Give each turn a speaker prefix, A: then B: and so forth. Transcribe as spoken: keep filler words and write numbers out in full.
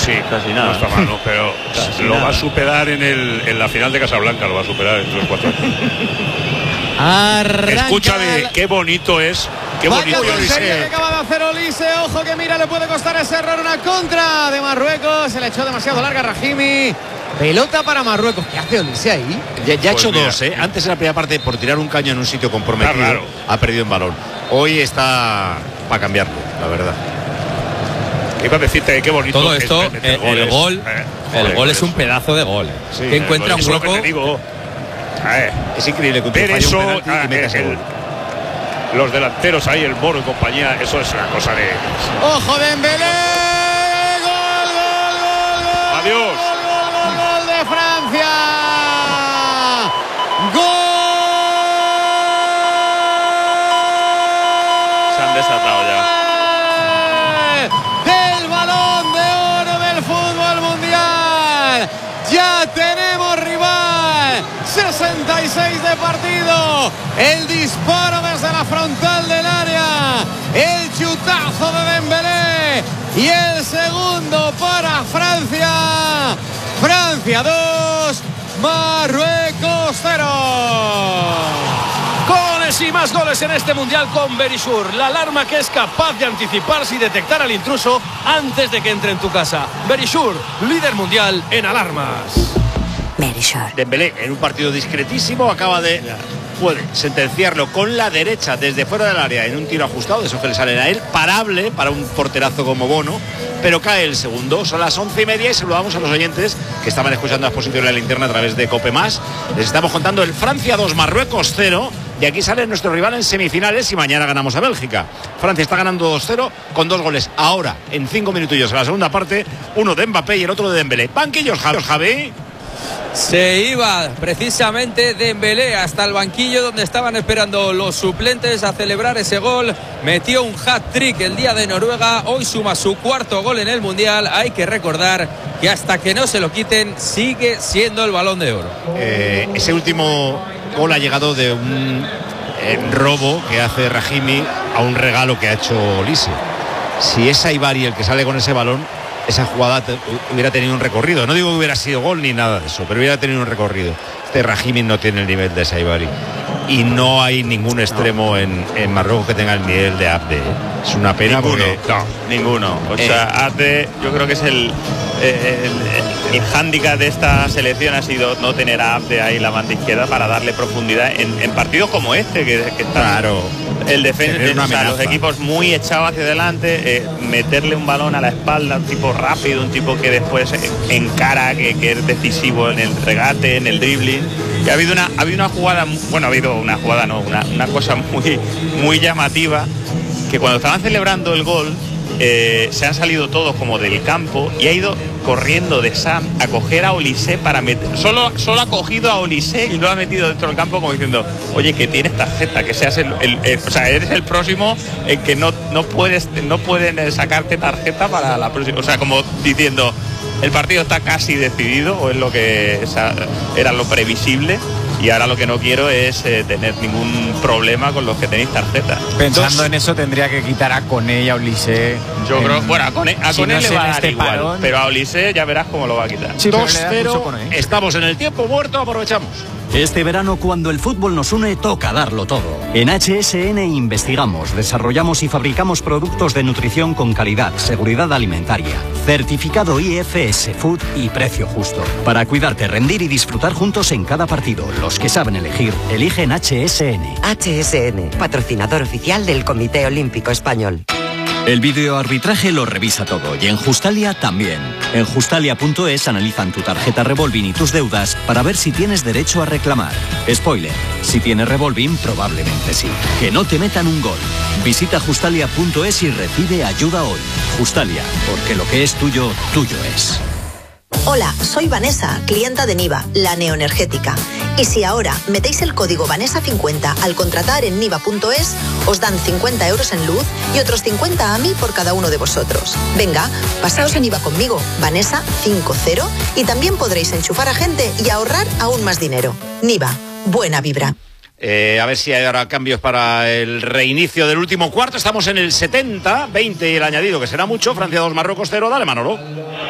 A: Sí, casi nada. No está mal, ¿no? Pero casi lo nada. Va a superar en, el, en la final de Casablanca, lo va a superar en los cuatro años.
B: Arranca.
A: Escúchame, qué bonito es. Qué
B: Vaya
A: bonito
B: tontería
A: Olise.
B: que acaba de hacer Olise. Ojo que mira, le puede costar ese error. Una contra de Marruecos. Se le echó demasiado larga a Rahimi. Pelota para Marruecos. ¿Qué hace Olise ahí?
C: Ya, ya ha
A: Pues
C: hecho
A: mira.
C: dos, ¿eh? Antes en la primera parte, por tirar un caño en un sitio comprometido,
A: Claro.
C: ha perdido en balón. Hoy está para cambiarlo, la verdad.
A: Iba a decirte qué bonito.
D: Todo
A: es
D: esto,
A: meter
D: el,
A: goles.
D: el gol,
A: Eh,
D: el
A: joder,
D: gol es
A: eso.
D: un pedazo de gol.
A: Sí,
D: que encuentra un
A: eso es lo que
D: hueco.
A: te digo. Eh,
C: Es increíble que un tío
A: ver
C: falle
A: eso,
C: un penalti
A: ah,
C: y meta ese
A: el-
C: gol.
A: los delanteros ahí, el Moro y compañía, eso es una cosa de.
B: Ojo Dembélé. Gol, gol, gol, gol.
A: Adiós.
B: Gol, gol, gol de Francia. Gol.
E: Se han desatado ya.
B: Del Balón de Oro del fútbol mundial. Ya tenemos rival. sesenta y seis de partido. El disparo desde la frontal del área. El chutazo de Dembélé. Y el segundo para Francia. Francia dos, Marruecos cero.
F: Goles y más goles en este mundial con Verisure, la alarma que es capaz de anticiparse y detectar al intruso antes de que entre en tu casa. Verisure, líder mundial en alarmas.
G: Verisure.
C: Dembélé, en un partido discretísimo, acaba de puede sentenciarlo con la derecha desde fuera del área en un tiro ajustado, de esos que le salen a él, parable para un porterazo como Bono, pero cae el segundo. Son las once y media y saludamos a los oyentes que estaban escuchando las posiciones de la linterna a través de Cope Más. Les estamos contando el Francia dos, Marruecos cero. Y aquí sale nuestro rival en semifinales y mañana ganamos a Bélgica. Francia está ganando dos cero con dos goles ahora, en cinco minutillos en la segunda parte, uno de Mbappé y el otro de Dembélé. Banquillos, Javi.
D: Se iba precisamente Dembélé hasta el banquillo donde estaban esperando los suplentes a celebrar ese gol. Metió un hat-trick el día de Noruega. Hoy suma su cuarto gol en el Mundial. Hay que recordar que hasta que no se lo quiten sigue siendo el Balón de Oro.
C: Eh, ese último gol ha llegado de un eh, robo que hace Rahimi a un regalo que ha hecho Olise. Si es Saibari el que sale con ese balón, esa jugada te, hubiera tenido un recorrido. No digo que hubiera sido gol ni nada de eso, pero hubiera tenido un recorrido. Este Rahimi no tiene el nivel de Saibari. Y no hay ningún extremo en, en Marruecos que tenga el nivel de Abde. Es una pena.
E: Ninguno,
C: porque...
E: no, ninguno. O
C: Eh.
E: sea, Abde, yo creo que es el, el, el, el hándicap de esta selección ha sido no tener a Abde ahí la banda izquierda para darle profundidad en, en partidos como este, que, que está
C: Claro.
E: el defensa,
C: Tener una
E: o sea, los
C: amenaza.
E: equipos muy echados hacia adelante, eh, meterle un balón a la espalda, un tipo rápido, un tipo que después eh, encara, que, que es decisivo en el regate, en el dribbling. Y ha habido una, ha habido una jugada, bueno, ha habido una jugada, no, una, una cosa muy, muy llamativa, que cuando estaban celebrando el gol, eh, se han salido todos como del campo y ha ido corriendo de Sam a coger a Olise para meter, solo, solo ha cogido a Olise y lo ha metido dentro del campo como diciendo, oye, que tienes tarjeta, que seas el, el, el o sea, eres el próximo en que no, no puedes, no pueden sacarte tarjeta para la próxima, o sea, como diciendo, el partido está casi decidido, o es lo que esa, era lo previsible. Y ahora lo que no quiero es eh, tener ningún problema con los que tenéis tarjeta.
H: Pensando
E: Dos,
H: en eso tendría que quitar a Koné y a Olise.
E: Yo
H: en-
E: creo, bueno, a Koné, a
H: si
E: Koné
H: no
E: le
H: es
E: va a
H: en
E: dar
H: este
E: igual,
H: parón.
E: pero a Olise ya verás cómo lo va a quitar.
H: Sí, pero
C: dos
H: le da
C: cero.
H: mucho Koné.
C: Estamos en el tiempo muerto, aprovechamos.
I: Este verano, cuando el fútbol nos une, toca darlo todo. En H S N investigamos, desarrollamos y fabricamos productos de nutrición con calidad, seguridad alimentaria, certificado I F S Food y precio justo. Para cuidarte, rendir y disfrutar juntos en cada partido. Los que saben elegir, eligen H S N.
G: H S N, patrocinador oficial del Comité Olímpico Español.
I: El videoarbitraje lo revisa todo y en Justalia también. En justalia punto es analizan tu tarjeta Revolving y tus deudas para ver si tienes derecho a reclamar. Spoiler, si tienes Revolving probablemente sí. Que no te metan un gol. Visita justalia punto es y recibe ayuda hoy. Justalia, porque lo que es tuyo, tuyo es.
J: Hola, soy Vanessa, clienta de Niva, la neoenergética. Y si ahora metéis el código Vanessa cincuenta al contratar en niva punto es, os dan cincuenta euros en luz y otros cincuenta a mí por cada uno de vosotros. Venga, pasaos en Niva conmigo, Vanessa cincuenta, y también podréis enchufar a gente y ahorrar aún más dinero. Niva, buena vibra.
C: Eh, a ver si hay ahora cambios para el reinicio del último cuarto. Estamos en el setenta, veinte y el añadido, que será mucho. Francia dos, Marruecos cero. Dale, Manolo.